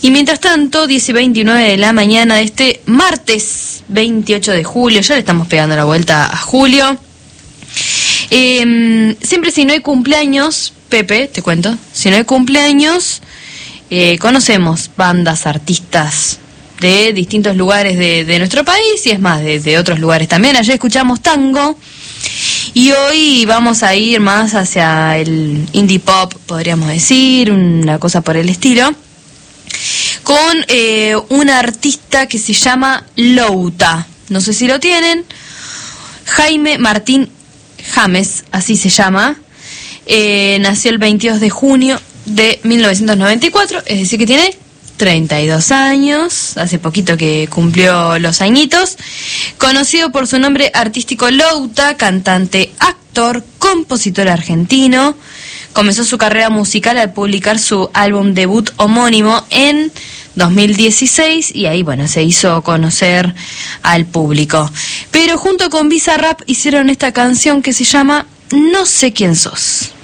Y mientras tanto, 10:29 de la mañana de este martes 28 de julio, ya le estamos pegando la vuelta a julio. Siempre si no hay cumpleaños, Pepe, te cuento, si no hay cumpleaños, conocemos bandas, artistas de distintos lugares de nuestro país y es más, de otros lugares también. Ayer escuchamos tango y hoy vamos a ir más hacia el indie pop, podríamos decir, una cosa por el estilo, con un artista que se llama Louta. No sé si lo tienen. Jaime Martín James, así se llama. Nació el 22 de junio de 1994, es decir que tiene 32 años, hace poquito que cumplió los añitos. Conocido por su nombre artístico Louta, cantante, actor, compositor argentino. Comenzó su carrera musical al publicar su álbum debut homónimo en 2016 y ahí, bueno, se hizo conocer al público. Pero junto con Bizarrap hicieron esta canción que se llama No sé quién sos.